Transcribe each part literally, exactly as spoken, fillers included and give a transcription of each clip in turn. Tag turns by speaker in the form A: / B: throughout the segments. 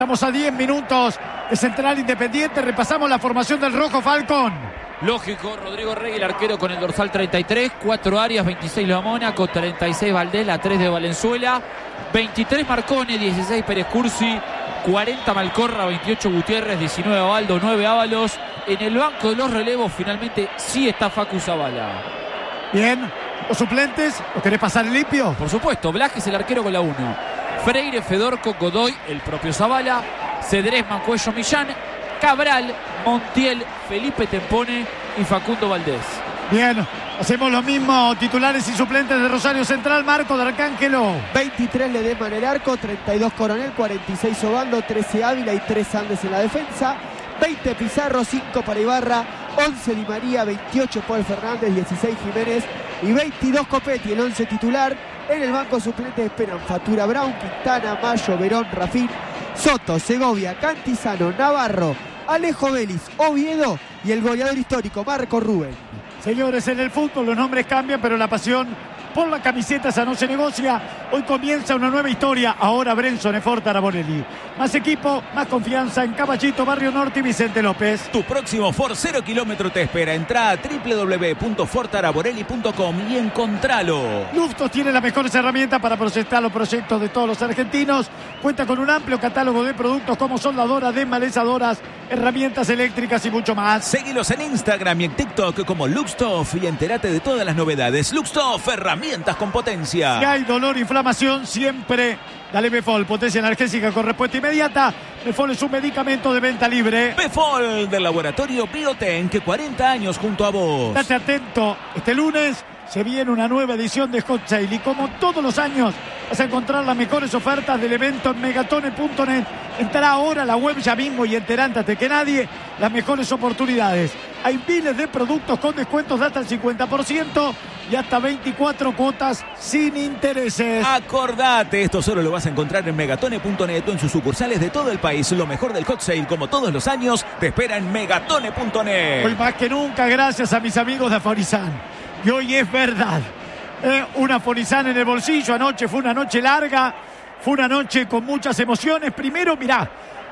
A: Estamos a diez minutos de Central Independiente. Repasamos la formación del Rojo Falcón.
B: Lógico, Rodrigo Rey, el arquero con el dorsal treinta y tres, cuatro Arias, veintiséis Loa Mónaco, treinta y seis Valdés, la tres de Valenzuela, veintitrés Marcone, dieciséis Pérez Cursi, cuarenta Malcorra, veintiocho Gutiérrez, diecinueve Abaldo, nueve Ábalos. En el banco de los relevos finalmente sí está Facu Zavala.
A: Bien, los suplentes, ¿lo querés pasar limpio?
B: Por supuesto, Blajes el arquero con la uno. Freire, Fedorco, Godoy, el propio Zavala, Cedrés, Mancuello, Millán, Cabral, Montiel, Felipe Tempone y Facundo Valdés.
A: Bien, hacemos lo mismo, titulares y suplentes de Rosario Central. Marco de Arcángelo.
C: veintitrés Ledesma en el arco, treinta y dos Coronel, cuarenta y seis Obando, trece Ávila y tres Andes en la defensa, veinte Pizarro, cinco para Ibarra, once Di María, veintiocho Paul Fernández, dieciséis Jiménez y veintidós Copetti, el once titular. En el banco suplente esperan Fatura, Brown, Quintana, Mayo, Verón, Rafín, Soto, Segovia, Cantizano, Navarro, Alejo Vélez, Oviedo y el goleador histórico Marco Rubén.
A: Señores, en el fútbol los nombres cambian, pero la pasión por la camiseta esa no se negocia. Hoy comienza una nueva historia. Ahora Brenson Eforta Araborelli. Más equipo, más confianza en Caballito, Barrio Norte y Vicente López.
D: Tu próximo Ford cero kilómetro te espera. Entrá a doble u doble u doble u punto ford araborelli punto com y encontralo.
A: Luftos tiene las mejores herramientas para procesar los proyectos de todos los argentinos. Cuenta con un amplio catálogo de productos como soldadoras, desmalezadoras, herramientas eléctricas y mucho más.
D: Seguilos en Instagram y en TikTok como Luxtoff y entérate de todas las novedades. Luxtoff, herramientas con potencia.
A: Si hay dolor, inflamación, siempre dale Befol, potencia analgésica con respuesta inmediata. Befol es un medicamento de venta libre.
D: Befol del laboratorio Bioten, que cuarenta años junto a vos.
A: Estate atento, este lunes se viene una nueva edición de Hot Sale y como todos los años vas a encontrar las mejores ofertas del evento en megatone punto net. Entrá ahora a la web ya mismo y enterate antes que nadie las mejores oportunidades. Hay miles de productos con descuentos de hasta el cincuenta por ciento y hasta veinticuatro cuotas sin intereses.
D: Acordate, esto solo lo vas a encontrar en megatone punto net o en sus sucursales de todo el país. Lo mejor del Hot Sale, como todos los años, te espera en megatone punto net.
A: Hoy más que nunca, gracias a mis amigos de Aforizan. Y hoy es verdad. Eh, un Aforizan en el bolsillo. Anoche fue una noche larga. Fue una noche con muchas emociones. Primero, mirá.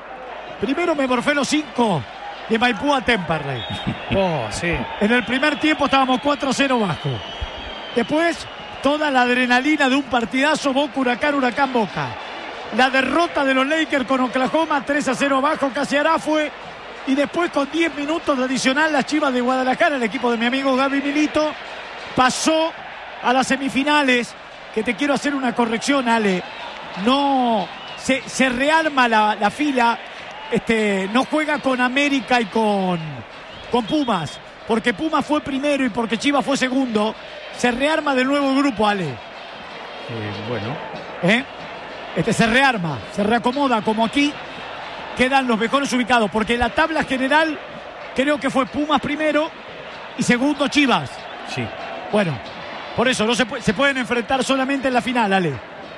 A: Primero me morfé los cinco de Maipú a Temperley.
E: Oh, sí.
A: En el primer tiempo estábamos cuatro cero bajo. Después, toda la adrenalina de un partidazo. Boca, Huracán, Huracán, Boca. La derrota de los Lakers con Oklahoma, tres a cero bajo, casi hará fue. Y después, con diez minutos de adicional, las Chivas de Guadalajara, el equipo de mi amigo Gaby Milito, pasó a las semifinales. Que te quiero hacer una corrección, Ale. No, se, se rearma la, la fila. Este, no juega con América y con, con Pumas. Porque Pumas fue primero y porque Chivas fue segundo. Se rearma del nuevo grupo, Ale.
E: Eh, bueno.
A: ¿Eh? Este se rearma, se reacomoda como aquí. Quedan los mejores ubicados. Porque la tabla general creo que fue Pumas primero y segundo Chivas.
E: Sí.
A: Bueno, por eso no se, puede, se pueden enfrentar solamente en la final, Ale.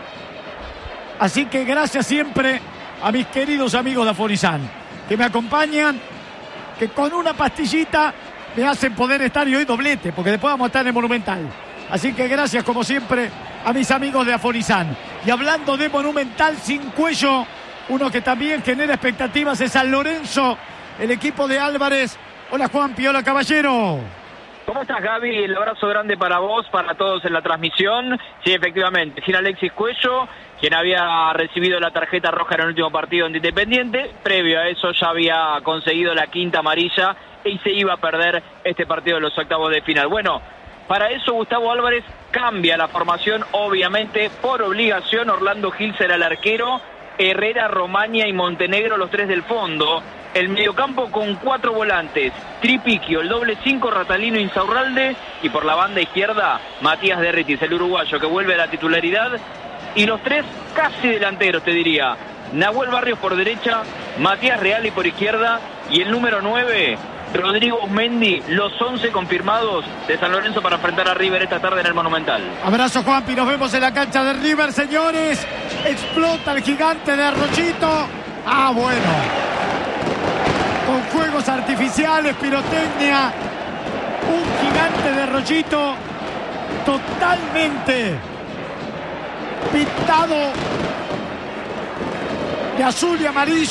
A: Así que gracias siempre a mis queridos amigos de Aforizan, que me acompañan, que con una pastillita me hacen poder estar y hoy doblete, porque después vamos a estar en el Monumental. Así que gracias como siempre a mis amigos de Aforizan. Y hablando de Monumental sin cuello, uno que también genera expectativas es San Lorenzo, el equipo de Álvarez. Hola Juanpi, hola Caballero.
F: ¿Cómo estás, Gaby? El abrazo grande para vos, para todos en la transmisión. Sí, efectivamente, sin Alexis Cuello, quien había recibido la tarjeta roja en el último partido ante Independiente. Previo a eso ya había conseguido la quinta amarilla y se iba a perder este partido de los octavos de final. Bueno, para eso Gustavo Álvarez cambia la formación, obviamente, por obligación. Orlando Gil será el arquero, Herrera, Romaña y Montenegro los tres del fondo. El mediocampo con cuatro volantes, Tripiquio, el doble cinco, Ratalino, Insaurralde, y por la banda izquierda, Matías Derritis, el uruguayo que vuelve a la titularidad, y los tres casi delanteros, te diría, Nahuel Barrios por derecha, Matías Reali por izquierda, y el número nueve, Rodrigo Mendy, los once confirmados de San Lorenzo para enfrentar a River esta tarde en el Monumental.
A: Abrazo Juanpi, nos vemos en la cancha de River, señores. Explota el gigante de Arrochito. Ah, bueno. Con juegos artificiales, pirotecnia, un gigante de Rollito totalmente pintado de azul y amarillo.